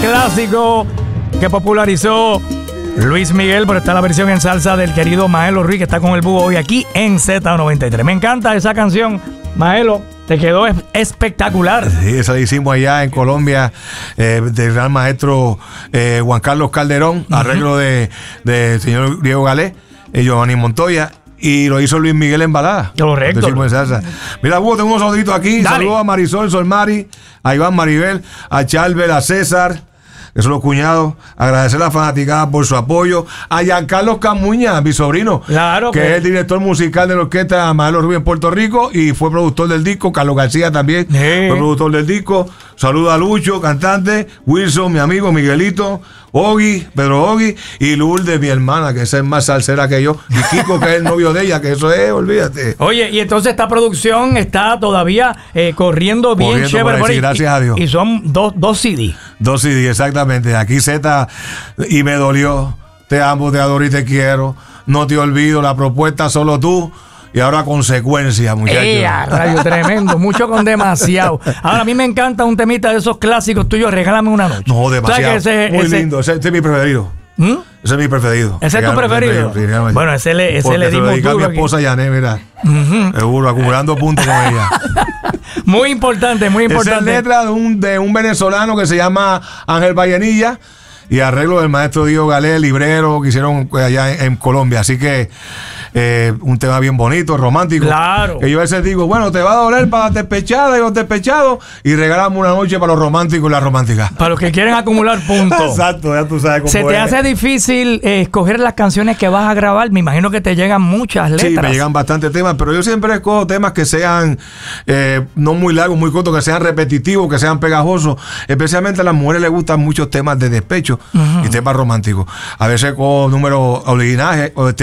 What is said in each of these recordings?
clásico que popularizó Luis Miguel, pero está la versión en salsa del querido Maelo Ruiz, que está con el búho hoy aquí en Z93. Me encanta esa canción, Maelo. Te quedó espectacular. Sí, eso lo hicimos allá en Colombia, del gran maestro Juan Carlos Calderón, arreglo del señor Diego Galé, Giovanni Montoya, y lo hizo Luis Miguel en balada. Correcto. Mira, Hugo, tengo unos saluditos aquí. Dale. Saludos a Marisol, Sol Mari, a Iván Maribel, a Charbel, a César, que son los cuñados. Agradecer a la fanaticada por su apoyo. A Giancarlo Camuña, mi sobrino, Claro, que es el director musical de la orquesta Maelo Ruiz en Puerto Rico y fue productor del disco. Carlos García también fue productor del disco. Saludos a Lucho, cantante, Wilson, mi amigo, Miguelito, Ogi, Pedro Ogi, y Lourdes, mi hermana, que esa es más salsera que yo, y Kiko, que es el novio de ella, que eso es, olvídate. Oye, y entonces esta producción está todavía corriendo bien chévere. Por ahí, sí, gracias a Dios. Y son dos CD. 2 CD, exactamente. Aquí Z, y me dolió, te amo, te adoro y te quiero, no te olvido, la propuesta solo tú. Y ahora consecuencia, muchachos. Rayo, tremendo, mucho con demasiado. Ahora, a mí me encanta un temita de esos clásicos tuyos, Regálame una noche. No, demasiado. Muy lindo, ese es mi preferido. Ese es mi preferido. ¿Ese es tu preferido? Bueno, ese le dimos duro a mi esposa Yané, mira. Seguro, acumulando puntos con ella. Muy importante, muy importante. Esa es letra de un venezolano que se llama Ángel Vallenilla y arreglo del maestro Diego Galé, librero, que hicieron allá en Colombia. Así que un tema bien bonito, romántico. Claro. Que yo a veces digo, bueno, te va a doler para las despechadas y los despechados, y regalamos una noche para los románticos y las románticas. Para los que quieren acumular puntos. Exacto, ya tú sabes cómo ¿Se te hace difícil escoger las canciones que vas a grabar? Me imagino que te llegan muchas letras. Sí, me llegan bastantes temas, pero yo siempre escojo temas que sean no muy largos, muy cortos, que sean repetitivos, que sean pegajosos. Especialmente a las mujeres les gustan muchos temas de despecho y temas románticos. A veces cojo números originales o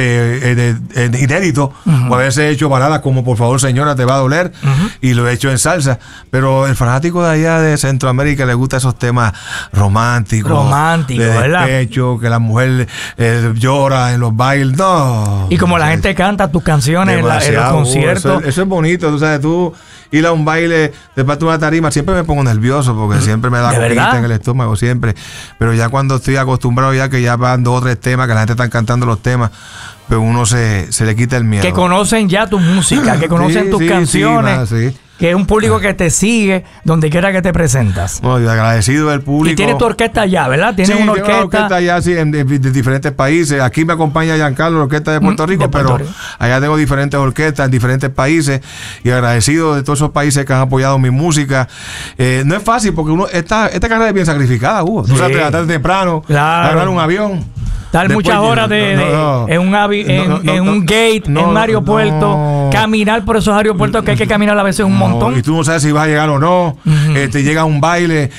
inéditos, o a veces he hecho baladas como Por favor señora, te va a doler, y lo he hecho en salsa. Pero el fanático de allá de Centroamérica le gusta esos temas románticos, de despecho, ¿verdad? Que la mujer llora en los bailes. No. Y como la gente canta tus canciones en los conciertos. Eso es bonito, tú sabes, tú ir a un baile después de una tarima, siempre me pongo nervioso porque siempre me da cosquillita en el estómago, siempre. Pero ya cuando estoy acostumbrado, ya que ya van 2 o 3 temas, que la gente está cantando los temas, pero uno se le quita el miedo. Que conocen ya tu música, que conocen tus canciones. Que es un público que te sigue donde quiera que te presentas. No, yo agradecido del público. Y tienes tu orquesta allá, ¿verdad? Tienes una orquesta allá, sí, de diferentes países. Aquí me acompaña Giancarlo, la orquesta de Puerto Rico, pero allá tengo diferentes orquestas en diferentes países, y agradecido de todos esos países que han apoyado mi música. No es fácil porque esta carrera es bien sacrificada, Hugo. Tú sabes, te levantas temprano, agarrar un avión. Dar muchas horas en un gate, en un aeropuerto, caminar por esos aeropuertos que hay que caminar a veces un montón. Y tú no sabes si vas a llegar o no. Te llega un baile,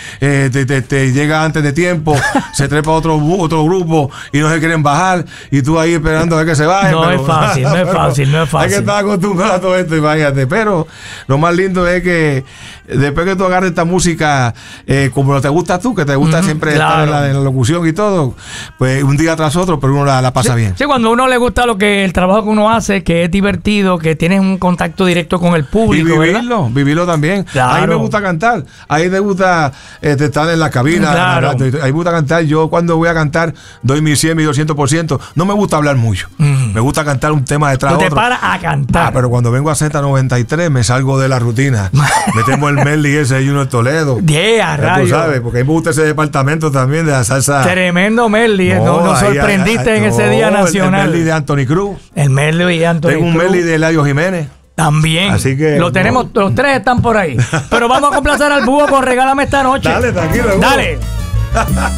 te llega antes de tiempo, se trepa otro grupo y no se quieren bajar, y tú ahí esperando a ver que se baje. No es fácil. Hay que estar acostumbrado a todo esto, imagínate. Pero lo más lindo es que después que tú agarres esta música, como te gusta tú, que te gusta siempre estar en la locución y todo, pues un día tras otro, pero uno la pasa bien. Sí, cuando a uno le gusta el trabajo que uno hace, que es divertido, que tienes un contacto directo con el público, y vivirlo también. Claro. A mí me gusta cantar, a mí me gusta estar en la cabina, a mí me gusta cantar. Yo cuando voy a cantar doy mi 100, mi 200%. No me gusta hablar mucho, me gusta cantar un tema detrás de otro. Te paras a cantar. Pero cuando vengo a Z93 me salgo de la rutina. Metemos el medley ese de Junior Toledo. Rayo. Tú sabes, porque a mí me gusta ese departamento también de la salsa. Tremendo medley, nos sorprendiste en ese día nacional. El medley de Anthony Cruz. El medley de Anthony Cruz. Tengo un medley de Eladio Jiménez. También. Así que lo tenemos, los 3 están por ahí. Pero vamos a complacer al búho con Regálame esta noche. Dale, tranquilo. Dale.